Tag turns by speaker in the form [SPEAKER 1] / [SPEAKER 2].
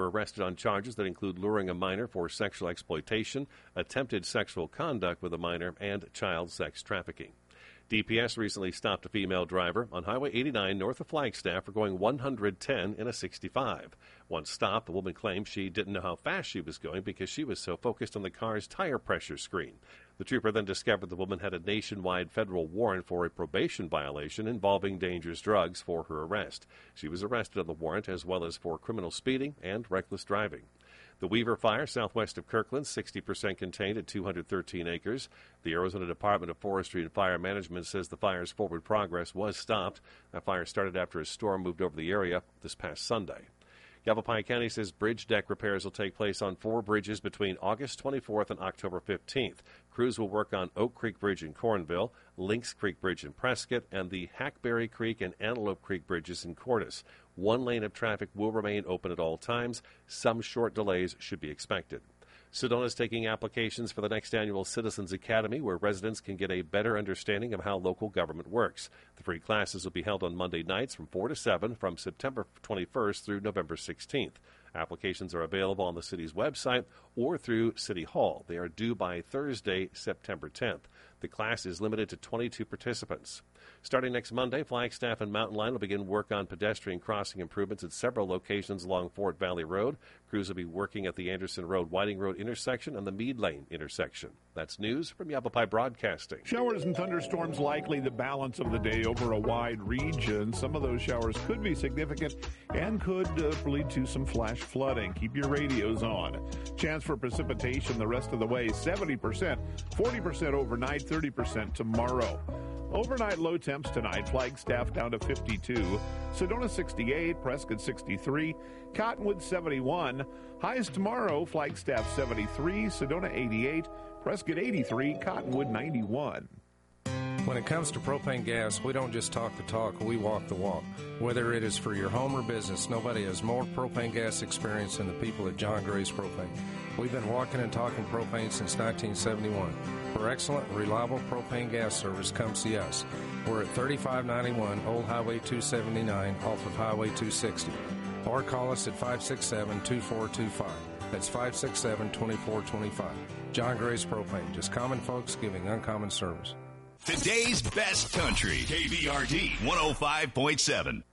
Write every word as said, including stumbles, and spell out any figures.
[SPEAKER 1] were arrested on charges that include luring a minor for sexual exploitation, attempted sexual conduct with a minor, and child sex trafficking. D P S recently stopped a female driver on Highway eighty-nine north of Flagstaff for going one hundred ten in a sixty-five. Once stopped, the woman claimed she didn't know how fast she was going because she was so focused on the car's tire pressure screen. The trooper then discovered the woman had a nationwide federal warrant for a probation violation involving dangerous drugs for her arrest. She was arrested on the warrant as well as for criminal speeding and reckless driving. The Weaver Fire, southwest of Kirkland, sixty percent contained at two hundred thirteen acres. The Arizona Department of Forestry and Fire Management says the fire's forward progress was stopped. That fire started after a storm moved over the area this past Sunday. Yavapai County says bridge deck repairs will take place on four bridges between August twenty-fourth and October fifteenth. Crews will work on Oak Creek Bridge in Cornville, Lynx Creek Bridge in Prescott, and the Hackberry Creek and Antelope Creek bridges in Cordis. One lane of traffic will remain open at all times. Some short delays should be expected. Sedona is taking applications for the next annual Citizens Academy, where residents can get a better understanding of how local government works. The free classes will be held on Monday nights from four to seven from September twenty-first through November sixteenth. Applications are available on the city's website or through City Hall. They are due by Thursday, September tenth. The class is limited to twenty-two participants. Starting next Monday, Flagstaff and Mountain Line will begin work on pedestrian crossing improvements at several locations along Fort Valley Road. Crews will be working at the Anderson Road-Whiting Road intersection and the Mead Lane intersection. That's news from Yavapai Broadcasting.
[SPEAKER 2] Showers and thunderstorms likely the balance of the day over a wide region. Some of those showers could be significant and could uh, lead to some flash flooding. Keep your radios on. Chance for precipitation the rest of the way, seventy percent, forty percent overnight, thirty percent tomorrow. Overnight low temps tonight, Flagstaff down to fifty-two, Sedona sixty-eight, Prescott sixty-three, Cottonwood seventy-one. Highs tomorrow, Flagstaff seventy-three, Sedona eighty-eight, Prescott eighty-three, Cottonwood ninety-one.
[SPEAKER 3] When it comes to propane gas, we don't just talk the talk, we walk the walk. Whether it is for your home or business, nobody has more propane gas experience than the people at John Grace Propane. We've been walking and talking propane since nineteen seventy-one. For excellent and reliable propane gas service, come see us. We're at thirty-five ninety-one Old Highway two seventy-nine off of Highway two sixty. Or call us at five six seven, two four two five. That's five six seven, two four two five. John Grace Propane, just common folks giving uncommon service.
[SPEAKER 4] Today's best country, K B R D one oh five point seven.